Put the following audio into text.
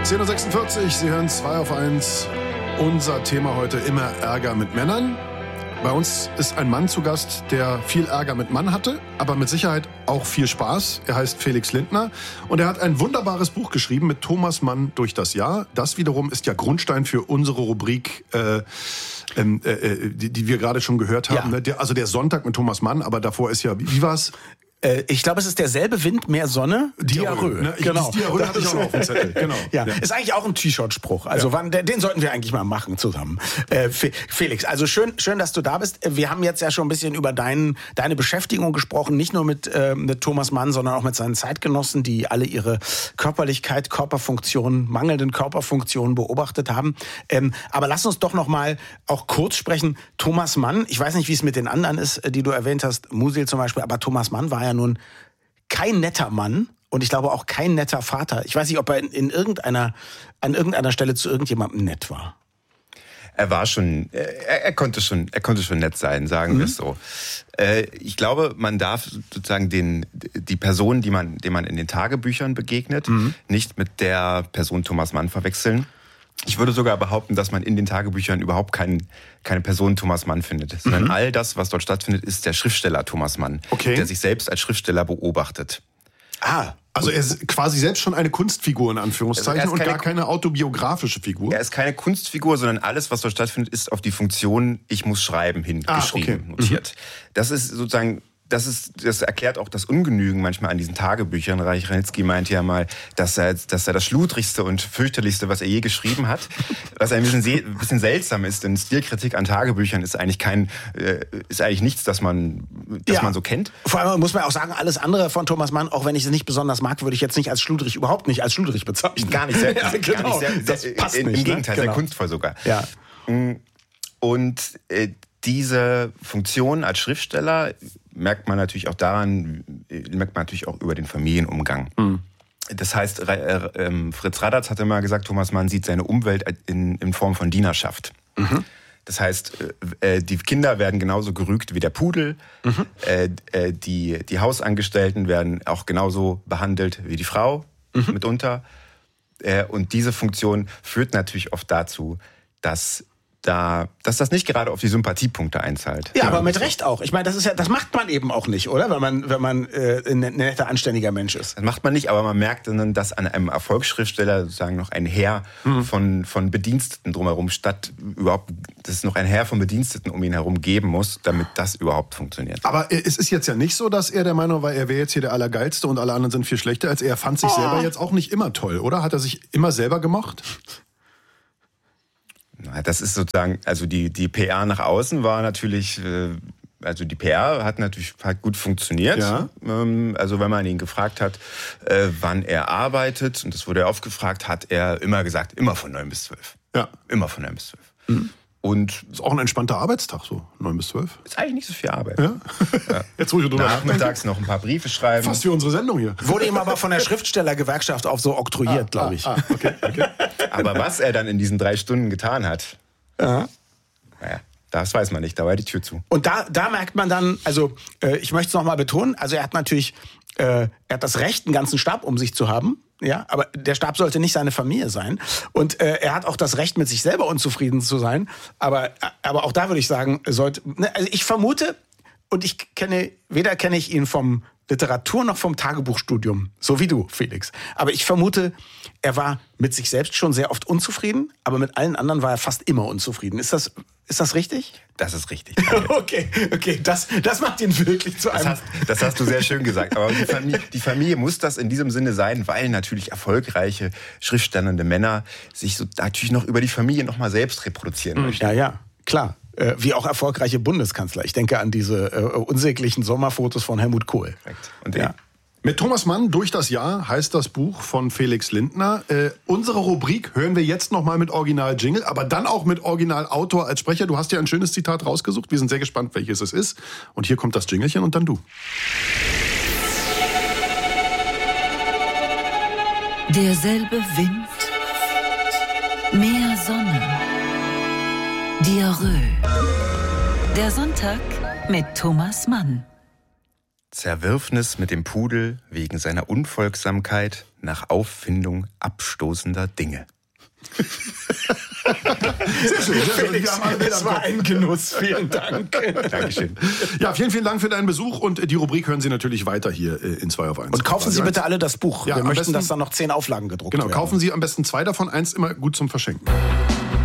10.46 Uhr, Sie hören 2 auf 1. Unser Thema heute: immer Ärger mit Männern. Bei uns ist ein Mann zu Gast, der viel Ärger mit Mann hatte, aber mit Sicherheit auch viel Spaß. Er heißt Felix Lindner und er hat ein wunderbares Buch geschrieben mit Thomas Mann durch das Jahr. Das wiederum ist ja Grundstein für unsere Rubrik, die wir gerade schon gehört haben. Ja. Also der Sonntag mit Thomas Mann, aber davor ist ja, wie war's? Ich glaube, es ist derselbe Wind, mehr Sonne, Diarrhoe. Ne? Genau. Diarrhoe hatte ich auch noch auf dem Zettel. Genau. Ja. Ist eigentlich auch ein T-Shirt-Spruch. Also den sollten wir eigentlich mal machen zusammen. Felix, also schön, dass du da bist. Wir haben jetzt ja schon ein bisschen über deine Beschäftigung gesprochen, nicht nur mit Thomas Mann, sondern auch mit seinen Zeitgenossen, die alle ihre Körperlichkeit, mangelnden Körperfunktionen beobachtet haben. Aber lass uns doch noch mal auch kurz sprechen. Thomas Mann, ich weiß nicht, wie es mit den anderen ist, die du erwähnt hast, Musil zum Beispiel, aber Thomas Mann war ja nun kein netter Mann und ich glaube auch kein netter Vater. Ich weiß nicht, ob er an irgendeiner Stelle zu irgendjemandem nett war. Er war schon, er konnte schon nett sein, sagen wir es so. Ich glaube, man darf sozusagen die Person, die man in den Tagebüchern begegnet, nicht mit der Person Thomas Mann verwechseln. Ich würde sogar behaupten, dass man in den Tagebüchern überhaupt keine Person Thomas Mann findet, sondern all das, was dort stattfindet, ist der Schriftsteller Thomas Mann, der sich selbst als Schriftsteller beobachtet. Also er ist quasi selbst schon eine Kunstfigur in Anführungszeichen und gar keine autobiografische Figur. Er ist keine Kunstfigur, sondern alles, was dort stattfindet, ist auf die Funktion "Ich muss schreiben" hingeschrieben, notiert. Das ist sozusagen... Das erklärt auch das Ungenügen manchmal an diesen Tagebüchern. Reich Ranitzky meinte ja mal, dass er das Schludrigste und fürchterlichste, was er je geschrieben hat. Was ein bisschen seltsam ist, denn Stilkritik an Tagebüchern ist eigentlich nichts, das man so kennt. Vor allem muss man auch sagen, alles andere von Thomas Mann, auch wenn ich es nicht besonders mag, würde ich jetzt nicht überhaupt nicht als schludrig bezeichnen. Gar nicht sehr, das passt im nicht. Im Gegenteil, sehr kunstvoll sogar. Ja. Und diese Funktion als Schriftsteller merkt man natürlich auch über den Familienumgang. Das heißt, Fritz Radatz hatte mal gesagt, Thomas Mann sieht seine Umwelt in Form von Dienerschaft. Das heißt, die Kinder werden genauso gerügt wie der Pudel. Die Hausangestellten werden auch genauso behandelt wie die Frau mitunter. Und diese Funktion führt natürlich oft dazu, dass das nicht gerade auf die Sympathiepunkte einzahlt. Ja, aber mit Recht auch. Ich meine, das macht man eben auch nicht, oder? Wenn man ein netter, anständiger Mensch ist. Das macht man nicht, aber man merkt dann, dass an einem Erfolgsschriftsteller sozusagen noch ein Heer von Bediensteten drumherum dass es noch ein Heer von Bediensteten um ihn herum geben muss, damit das überhaupt funktioniert. Aber es ist jetzt ja nicht so, dass er der Meinung war, er wäre jetzt hier der Allergeilste und alle anderen sind viel schlechter als er. Er fand sich selber jetzt auch nicht immer toll, oder? Hat er sich immer selber gemocht? Das ist sozusagen, also die PR nach außen war natürlich, also die PR hat gut funktioniert. Ja. Also wenn man ihn gefragt hat, wann er arbeitet, und das wurde er oft gefragt, hat er immer gesagt, immer von 9 bis 12. Ja. Immer von 9 bis 12. Und ist auch ein entspannter Arbeitstag, so 9 bis 12. Ist eigentlich nicht so viel Arbeit. Ja? Jetzt wo ich drüber nachmittags noch ein paar Briefe schreiben. Fast wie unsere Sendung hier. Wurde ihm aber von der Schriftstellergewerkschaft auch so oktroyiert, glaube ich. Okay. Aber was er dann in diesen 3 Stunden getan hat, naja, das weiß man nicht, da war die Tür zu. Und da merkt man dann, also ich möchte es nochmal betonen, also er hat natürlich, er hat das Recht, einen ganzen Stab um sich zu haben. Ja, aber der Stab sollte nicht seine Familie sein. Und er hat auch das Recht, mit sich selber unzufrieden zu sein. Aber auch da würde ich sagen, also ich vermute, und weder kenne ich ihn vom Literatur noch vom Tagebuchstudium, so wie du, Felix. Aber ich vermute, er war mit sich selbst schon sehr oft unzufrieden, aber mit allen anderen war er fast immer unzufrieden. Ist das richtig? Das ist richtig. Okay, das macht ihn wirklich zu einem... Das hast du sehr schön gesagt. Aber die Familie muss das in diesem Sinne sein, weil natürlich erfolgreiche, schriftstellende Männer sich so natürlich noch über die Familie noch mal selbst reproduzieren möchten. Ja, klar. Wie auch erfolgreiche Bundeskanzler. Ich denke an diese unsäglichen Sommerfotos von Helmut Kohl. Korrekt. Und Mit Thomas Mann durch das Jahr heißt das Buch von Felix Lindner. Unsere Rubrik hören wir jetzt nochmal mit Original-Jingle, aber dann auch mit Original-Autor als Sprecher. Du hast ja ein schönes Zitat rausgesucht. Wir sind sehr gespannt, welches es ist. Und hier kommt das Jinglechen und dann du. Derselbe Wind, mehr Sonne, Diarrhoe. Der Sonntag mit Thomas Mann. Zerwürfnis mit dem Pudel wegen seiner Unfolgsamkeit nach Auffindung abstoßender Dinge. Sehr schön. Felix, das war ein Genuss. Vielen Dank. Dankeschön. Ja, vielen Dank für deinen Besuch und die Rubrik hören Sie natürlich weiter hier in 2 auf 1. Und kaufen Sie bitte alle das Buch. Ja, wir möchten, besten, dass da noch 10 Auflagen gedruckt werden. Genau, kaufen Sie am besten 2 davon, 1 immer gut zum Verschenken.